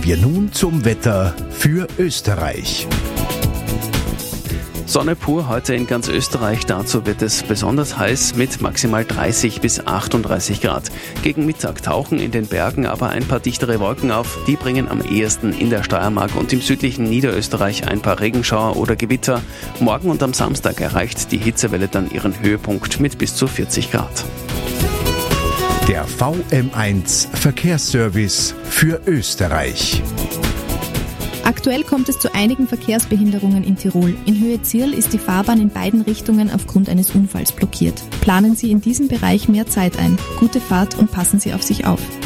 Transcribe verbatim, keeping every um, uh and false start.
Kommen wir nun zum Wetter für Österreich. Sonne pur heute in ganz Österreich, dazu wird es besonders heiß mit maximal dreißig bis achtunddreißig Grad. Gegen Mittag tauchen in den Bergen aber ein paar dichtere Wolken auf, die bringen am ehesten in der Steiermark und im südlichen Niederösterreich ein paar Regenschauer oder Gewitter. Morgen und am Samstag erreicht die Hitzewelle dann ihren Höhepunkt mit bis zu vierzig Grad. Der V M eins Verkehrsservice für Österreich. Aktuell kommt es zu einigen Verkehrsbehinderungen in Tirol. In Höhe Zirl ist die Fahrbahn in beiden Richtungen aufgrund eines Unfalls blockiert. Planen Sie in diesem Bereich mehr Zeit ein. Gute Fahrt und passen Sie auf sich auf.